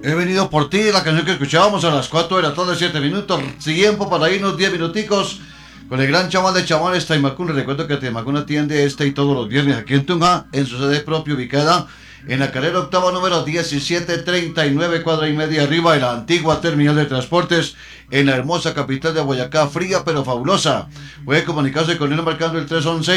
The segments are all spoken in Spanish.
He venido por ti, la canción que escuchábamos a las 4 de la tarde, 7 minutos. Tiempo para irnos 10 minuticos con el gran chamán de chamanes Taimacún. Les recuerdo que Taimacún atiende y todos los viernes aquí en Tunja, en su sede propia ubicada en la carrera octava número 1739, cuadra y media arriba de la antigua terminal de transportes en la hermosa capital de Boyacá, fría pero fabulosa. Puede comunicarse con él marcando el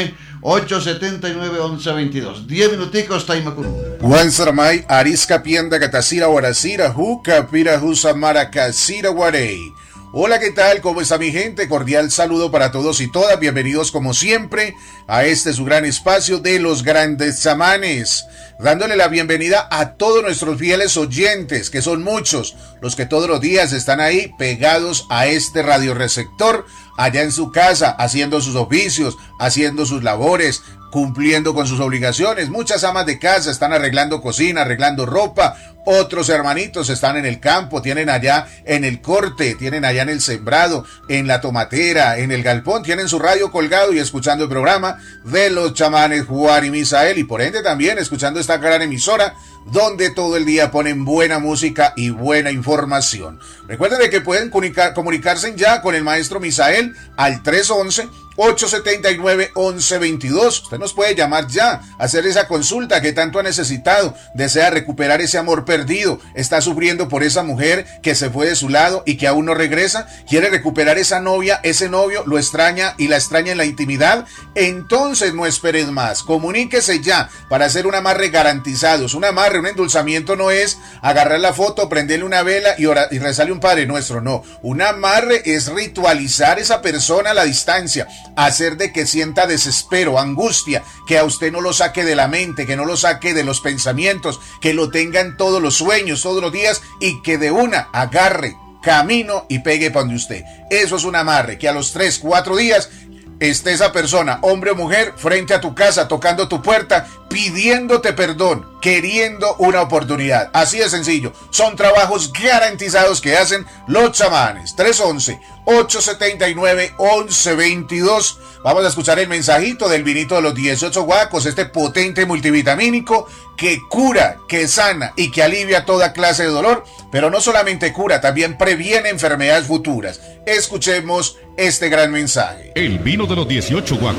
311-879-1122. 10 minuticos, Taimacún. Juan Sarmay, Arisca Pienda, Catacira, Guaracira, Juca, Pira, Jusa, Maracasira, Guarey. Hola, ¿qué tal? ¿Cómo está mi gente? Cordial saludo para todos y todas. Bienvenidos como siempre a este su gran espacio de los grandes chamanes. Dándole la bienvenida a todos nuestros fieles oyentes, que son muchos, los que todos los días están ahí pegados a este radioreceptor, allá en su casa, haciendo sus oficios, haciendo sus labores, cumpliendo con sus obligaciones. Muchas amas de casa están arreglando cocina, arreglando ropa. Otros hermanitos están en el campo, tienen allá en el corte, tienen allá en el sembrado, en la tomatera, en el galpón, tienen su radio colgado y escuchando el programa de los chamanes Juan y Misael, y por ende también escuchando esta gran emisora donde todo el día ponen buena música y buena información. Recuerden de que pueden comunicarse ya con el maestro Misael al 311-879-1122. Usted nos puede llamar ya, hacer esa consulta que tanto ha necesitado, desea recuperar ese amor perdido, está sufriendo por esa mujer que se fue de su lado y que aún no regresa, quiere recuperar esa novia, ese novio, lo extraña y la extraña en la intimidad. Entonces no esperes más, comuníquese ya para hacer un amarre garantizado. Un amarre, un endulzamiento no es agarrar la foto, prenderle una vela y rezarle un Padre Nuestro, no. Un amarre es ritualizar a esa persona a la distancia, hacer de que sienta desespero, angustia, que a usted no lo saque de la mente, que no lo saque de los pensamientos, que lo tenga en todos los sueños, todos los días, y que de una agarre camino y pegue para donde usted. Eso es un amarre, que a los 3, 4 días esté esa persona, hombre o mujer, frente a tu casa, tocando tu puerta, pidiéndote perdón, queriendo una oportunidad. Así de sencillo. Son trabajos garantizados que hacen los chamanes. 311-879-1122. Vamos a escuchar el mensajito del vinito de los 18 guacos, este potente multivitamínico que cura, que sana y que alivia toda clase de dolor, pero no solamente cura, también previene enfermedades futuras. Escuchemos este gran mensaje. El vino de los 18 guacos.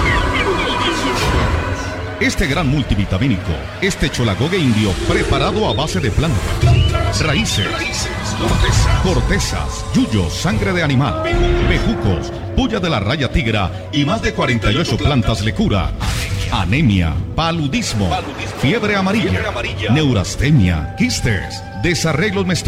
Este gran multivitamínico, este cholagogue indio preparado a base de plantas, raíces, cortezas, yuyos, sangre de animal, bejucos, puya de la raya tigra y más de 48 plantas le cura anemia, paludismo, fiebre amarilla, neurastemia, quistes, desarreglos menstruales.